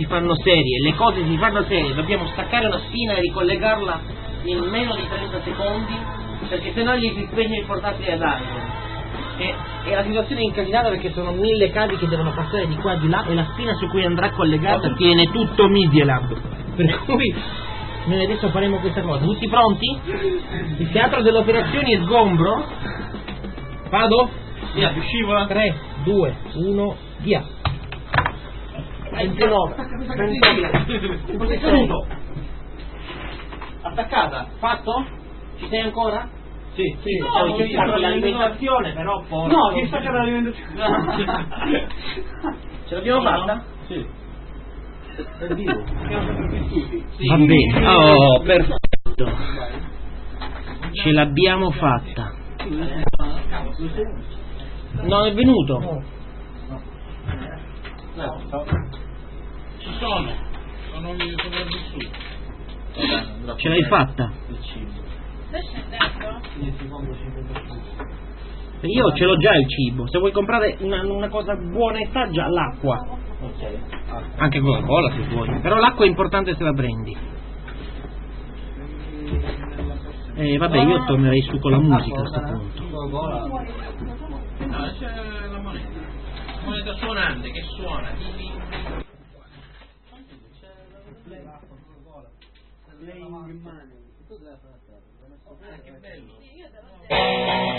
si fanno serie, le cose si fanno serie, dobbiamo staccare una spina e ricollegarla in meno di 30 secondi, perché sennò gli si spegne il portatile d'aria. E la situazione è incasinata perché sono 1000 cavi che devono passare di qua e di là e la spina su cui andrà collegata tiene tutto Media Lab. Per cui noi adesso faremo questa cosa. Tutti pronti? Il teatro delle operazioni è sgombro. Vado? Via, più scivola. 3, 2, 1, via. 29, 28, attaccata, fatto? Ci sei ancora? Sì, sì. No, che sta l'alimentazione però forse. No, che stacca l'alimentazione. Ce l'abbiamo fatta? Sì. Per vivo. Sì. Va bene. Oh, perfetto. Ce l'abbiamo fatta. Non è venuto? No. Ci sono. Sono vissuto. Ce l'hai fatta? Il cibo. Stai scendendo? Io ce l'ho già il cibo. Se vuoi comprare una cosa buona e saggia, l'acqua. Ok. Anche Coca-Cola se vuoi. Però l'acqua è importante se la prendi. Vabbè, io tornerei su con la musica a questo punto. No, c'è la moneta. La moneta suonante che suona. Che bello.